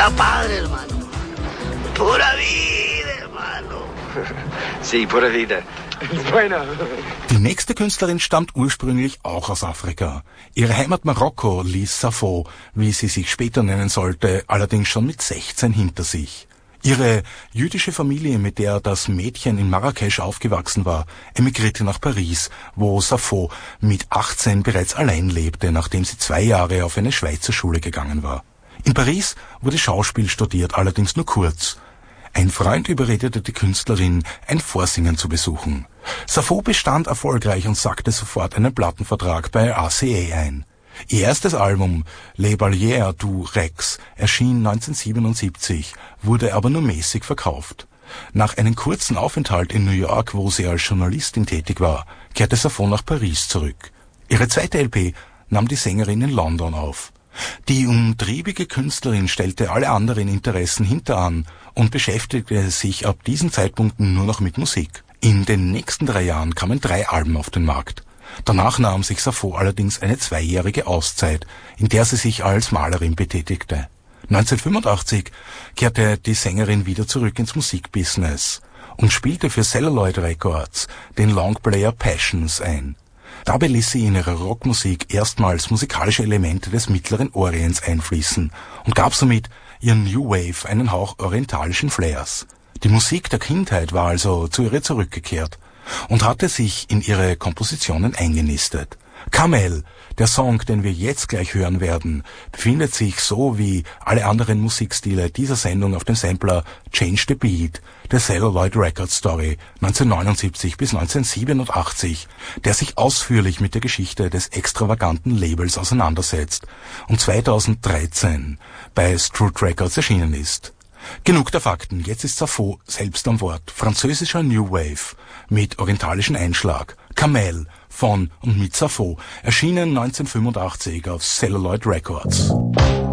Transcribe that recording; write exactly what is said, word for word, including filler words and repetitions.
Sta padre, hermano. Pura vida, hermano. Sí, pura vida. Bueno. Die nächste Künstlerin stammt ursprünglich auch aus Afrika. Ihre Heimat Marokko ließ Safo, wie sie sich später nennen sollte, allerdings schon mit sechzehn hinter sich. Ihre jüdische Familie, mit der das Mädchen in Marrakesch aufgewachsen war, emigrierte nach Paris, wo Safo mit achtzehn bereits allein lebte, nachdem sie zwei Jahre auf eine Schweizer Schule gegangen war. In Paris wurde Schauspiel studiert, allerdings nur kurz. Ein Freund überredete die Künstlerin, ein Vorsingen zu besuchen. Safo bestand erfolgreich und sagte sofort einen Plattenvertrag bei R C A ein. Ihr erstes Album, Les Ballières du Rex, erschien neunzehnhundertsiebenundsiebzig, wurde aber nur mäßig verkauft. Nach einem kurzen Aufenthalt in New York, wo sie als Journalistin tätig war, kehrte Safo nach Paris zurück. Ihre zweite L P nahm die Sängerin in London auf. Die umtriebige Künstlerin stellte alle anderen Interessen hinteran und beschäftigte sich ab diesem Zeitpunkt nur noch mit Musik. In den nächsten drei Jahren kamen drei Alben auf den Markt. Danach nahm sich Safo allerdings eine zweijährige Auszeit, in der sie sich als Malerin betätigte. neunzehnhundertfünfundachtzig kehrte die Sängerin wieder zurück ins Musikbusiness und spielte für Celluloid Records den Longplayer Passions ein. Dabei ließ sie in ihrer Rockmusik erstmals musikalische Elemente des Mittleren Orients einfließen und gab somit ihren New Wave einen Hauch orientalischen Flairs. Die Musik der Kindheit war also zu ihr zurückgekehrt und hatte sich in ihre Kompositionen eingenistet. Kamel, der Song, den wir jetzt gleich hören werden, befindet sich so wie alle anderen Musikstile dieser Sendung auf dem Sampler Change the Beat, der Celluloid Record Story neunzehnhundertneunundsiebzig bis neunzehnhundertsiebenundachtzig, der sich ausführlich mit der Geschichte des extravaganten Labels auseinandersetzt und zweitausenddreizehn bei Strut Records erschienen ist. Genug der Fakten, jetzt ist Safo selbst am Wort. Französischer New Wave mit orientalischem Einschlag. Kamel von und mit Safo, erschienen neunzehnhundertfünfundachtzig auf Celluloid Records.